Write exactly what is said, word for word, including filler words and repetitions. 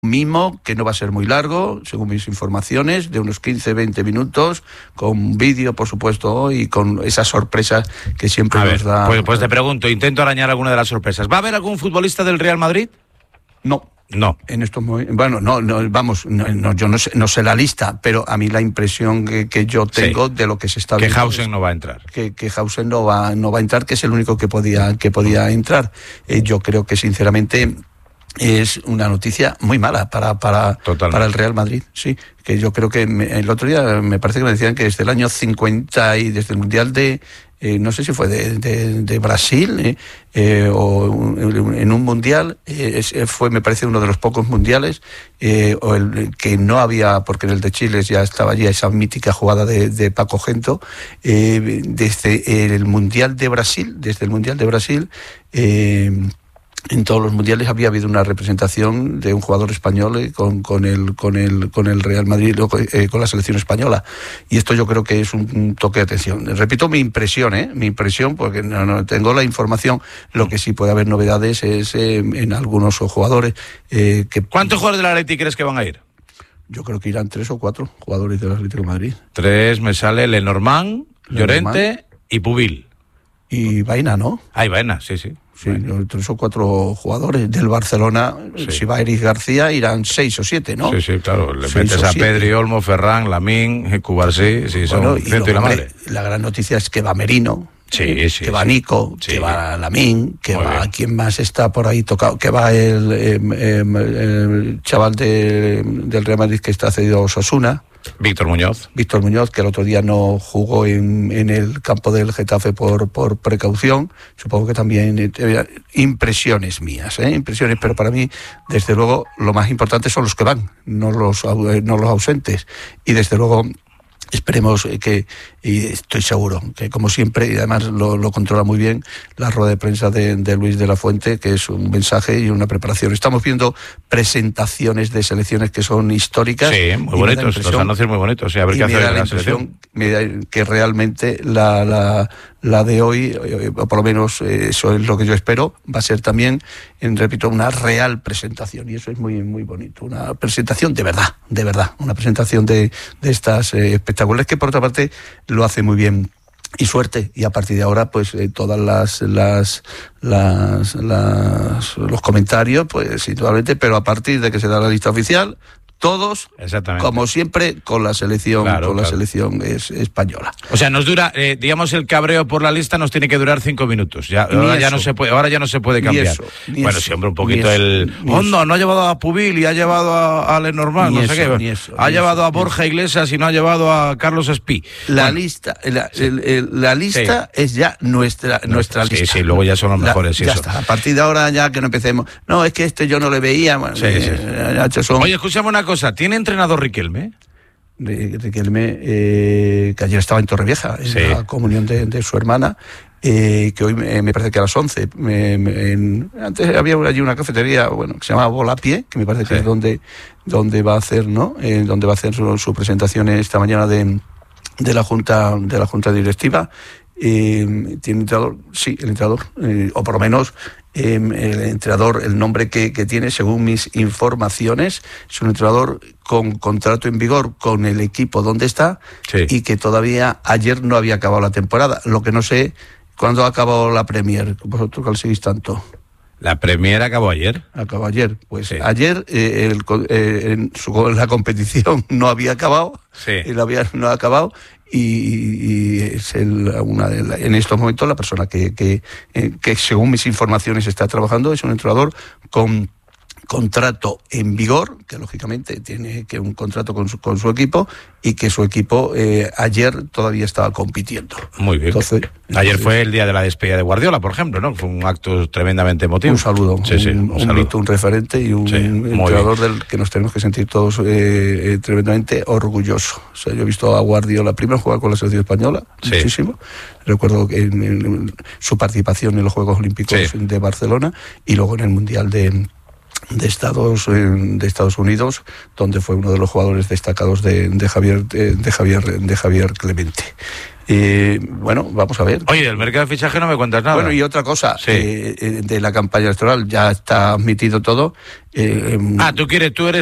Mimo, que no va a ser muy largo, según mis informaciones, de unos quince a veinte minutos, con vídeo, por supuesto, y con esas sorpresas que siempre a nos ver, da. Pues, pues te pregunto, intento arañar alguna de las sorpresas. ¿Va a haber algún futbolista del Real Madrid? No. No. En estos momentos, bueno, no, no, vamos, no, no, yo no sé, no sé la lista, pero a mí la impresión que, que yo tengo sí. de lo que se está viendo. Que Hausen no va a entrar. Que, que Hausen no va, no va a entrar, que es el único que podía, que podía entrar. Eh, yo creo que sinceramente es una noticia muy mala para, para, para el Real Madrid, sí, que yo creo que me, el otro día me parece que me decían que desde el año cincuenta y desde el Mundial de, eh, no sé si fue de, de, de Brasil eh, eh, o un, en un Mundial, eh, es, fue me parece uno de los pocos mundiales eh, o el que no había, porque en el de Chile ya estaba allí esa mítica jugada de, de Paco Gento, eh, desde el Mundial de Brasil, desde el Mundial de Brasil, eh, en todos los mundiales había habido una representación de un jugador español eh, con, con, el, con, el, con el Real Madrid, eh, con la selección española. Y esto yo creo que es un, un toque de atención. Repito mi impresión, ¿eh? Mi impresión, porque no, no tengo la información. Lo que sí puede haber novedades es eh, en algunos jugadores. Eh, que ¿Cuántos jugadores del Atleti crees que van a ir? Yo creo que irán tres o cuatro jugadores del Atlético de Madrid. Tres, me sale Lenormand, Llorente y Pubil. Y Baena, ¿no? Ah, y Baena, sí, sí. Sí, bueno. Tres o cuatro jugadores del Barcelona, sí. Si va Eric García, irán seis o siete, ¿no? Sí, sí, claro. Le metes a Pedri, Olmo, Ferran, Lamine, Cubarsí, sí, son bueno, ciento y, y la madre. La gran noticia es que va Merino, sí, eh, sí, que va sí. Nico, sí. que va Lamine, que Muy va bien. quien más está por ahí tocado, que va el, eh, eh, el chaval de, del Real Madrid que está cedido a Osasuna. Víctor Muñoz. Víctor Muñoz, que el otro día no jugó en, en el campo del Getafe por, por precaución. Supongo que también eh, impresiones mías, ¿eh? Impresiones, pero para mí, desde luego, lo más importante son los que van, no los, no los ausentes. Y desde luego, esperemos que, y estoy seguro, que como siempre, y además lo, lo controla muy bien, la rueda de prensa de, de Luis de la Fuente, que es un mensaje y una preparación. Estamos viendo presentaciones de selecciones que son históricas. Sí, muy bonitos, los anuncios muy bonitos. Sí, a ver qué hace la, la selección. Me da que realmente la, la, la de hoy, o por lo menos eso es lo que yo espero, va a ser también, en, repito, una real presentación. Y eso es muy, muy bonito. Una presentación de verdad, de verdad. Una presentación de, de estas eh, espectaculares, que por otra parte lo hace muy bien. Y suerte, y a partir de ahora, pues eh, todas las, las, las, las los comentarios, pues indudablemente, pero a partir de que se da la lista oficial, todos, como siempre, con la selección, claro, con claro. la selección es, española. O sea, nos dura, eh, digamos, el cabreo por la lista nos tiene que durar cinco minutos. Ya, ahora, ya no se puede, ahora ya no se puede cambiar. Ni eso, ni bueno, siempre un poquito eso, el... Hondo, no ha llevado a Pubil y ha llevado a, a Lenormand, no sé eso, qué. Eso, ha llevado eso, a Borja Iglesias y no ha llevado a Carlos Espí. La bueno, lista, la, sí. el, el, la lista sí. es ya nuestra, no, nuestra sí, lista. Sí, sí, luego ya son los mejores. La, ya eso. está. A partir de ahora ya que no empecemos. No, es que este yo no le veía. Sí, eh, sí. Son... Oye, escúchame una cosa, ¿tiene entrenador Riquelme? Riquelme, eh, que ayer estaba en Torrevieja, en sí. la comunión de, de su hermana, eh, que hoy me, me parece que a las once. Me, me, en, antes había allí una cafetería, bueno, que se llama Volapié, que me parece sí. que es donde, donde va a hacer, ¿no? Eh, donde va a hacer su, su presentación esta mañana de, de la Junta, de la Junta Directiva. Eh, ¿Tiene entrenador? Sí, el entrenador, eh, o por lo menos eh, el entrenador, el nombre que, que tiene, según mis informaciones, es un entrenador con contrato en vigor con el equipo donde está sí. y que todavía ayer no había acabado la temporada. Lo que no sé, ¿cuándo ha acabado la Premier? ¿Vosotros que lo seguís tanto? La Premier acabó ayer. Acabó ayer. Pues sí. ayer eh, el, eh, en, su, la competición no había acabado. Sí. Y la había, no ha acabado. Y, y es el, una de la, en estos momentos la persona que, que, eh, que según mis informaciones está trabajando es un entrenador con contrato en vigor, que lógicamente tiene que un contrato con su, con su equipo y que su equipo eh, ayer todavía estaba compitiendo. Muy bien. Entonces, ayer entonces, fue el día de la despedida de Guardiola, por ejemplo, ¿no? Fue un acto tremendamente emotivo. Un saludo, sí, sí, un, un, un mito, un referente y un, sí, un entrenador bien. Del que nos tenemos que sentir todos eh, eh, tremendamente orgullosos. O sea, yo he visto a Guardiola primero jugar con la selección española, sí. muchísimo. Recuerdo que en, en, en su participación en los Juegos Olímpicos sí. de Barcelona y luego en el Mundial de de Estados de Estados Unidos, donde fue uno de los jugadores destacados de, de Javier de, de Javier de Javier Clemente. Eh, bueno, vamos a ver. Oye, del mercado de fichaje no me cuentas nada. Bueno, y otra cosa, sí. eh, de la campaña electoral, ya está admitido todo. Eh, ah, tú quieres, tú eres